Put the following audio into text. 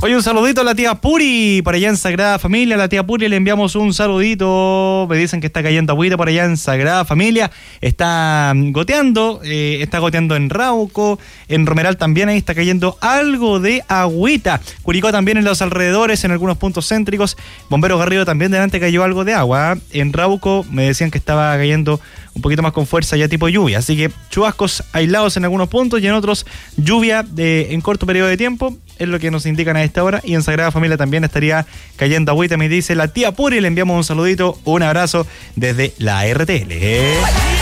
Oye, un saludito a la tía Puri, por allá en Sagrada Familia. A la tía Puri le enviamos un saludito. Me dicen que está cayendo agüita por allá en Sagrada Familia. Está goteando en Rauco. En Romeral también ahí está cayendo algo de agüita. Curicó también en los alrededores, en algunos puntos céntricos. Bomberos Garrido también delante cayó algo de agua. En Rauco me decían que estaba cayendo un poquito más con fuerza, ya tipo lluvia. Así que chubascos aislados en algunos puntos y en otros lluvia en corto periodo de tiempo. Es lo que nos indican a esta hora. Y en Sagrada Familia también estaría cayendo agüita, me dice la tía Puri. Le enviamos un saludito, un abrazo desde la RTL.